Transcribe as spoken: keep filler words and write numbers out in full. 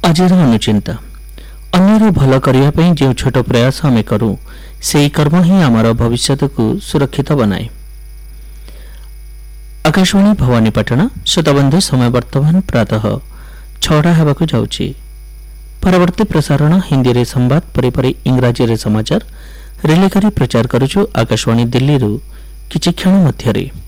ଆଜିର ଅନୁଚିନ୍ତା। ଅନ୍ୟର ଭଲ କରିବା ପାଇଁ ଯେଉଁ ଛୋଟ ପ୍ରୟାସ ଆମେ କରୁ, ସେହି କର୍ମ ହିଁ ଆମର ଭବିଷ୍ୟତକୁ ସୁରକ୍ଷିତ ବନାଏ। ଆକାଶବାଣୀ ଭବାନୀପାଟଣା। ଶ୍ରୋତାବନ୍ଧୁ, ସମୟ ବର୍ତ୍ତମାନ ପ୍ରାତଃ ଛଅଟା ହେବାକୁ ଯାଉଛି। ପରବର୍ତ୍ତୀ ପ୍ରସାରଣ ହିନ୍ଦୀରେ ସମ୍ବାଦ, ପରେ ପରେ ଇଂରାଜୀରେ ସମାଚାର ରିଲେ କରି ପ୍ରଚାର କରୁଛୁ ଆକାଶବାଣୀ ଦିଲ୍ଲୀରୁ କିଛି କ୍ଷଣ ମଧ୍ୟରେ।